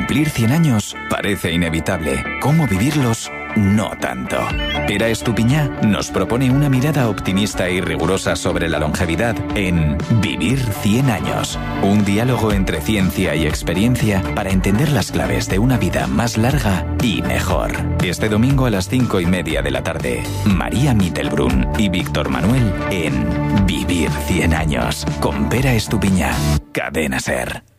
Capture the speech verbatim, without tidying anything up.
Cumplir cien años parece inevitable. ¿Cómo vivirlos? No tanto. Pera Estupiñá nos propone una mirada optimista y rigurosa sobre la longevidad en Vivir cien años. Un diálogo entre ciencia y experiencia para entender las claves de una vida más larga y mejor. Este domingo a las cinco y media de la tarde, María Mittelbrunn y Víctor Manuel en Vivir cien años con Pera Estupiñá. Cadena SER.